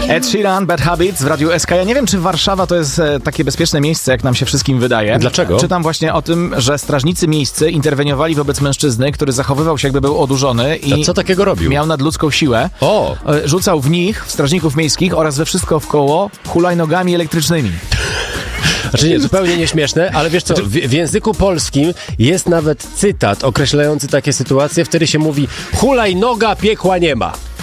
Ed Sheeran, Bad Habits w Radiu SK. Ja nie wiem, czy Warszawa to jest takie bezpieczne miejsce, jak nam się wszystkim wydaje. Dlaczego? Czytam właśnie o tym, że strażnicy miejscy interweniowali wobec mężczyzny, który zachowywał się, jakby był odurzony i a co takiego robił? miał nadludzką siłę. O! Rzucał w nich, w strażników miejskich oraz we wszystko wkoło hulajnogami elektrycznymi. Znaczy nie, zupełnie nieśmieszne, ale wiesz co, w języku polskim jest nawet cytat określający takie sytuacje, wtedy się mówi hulajnoga, piekła nie ma.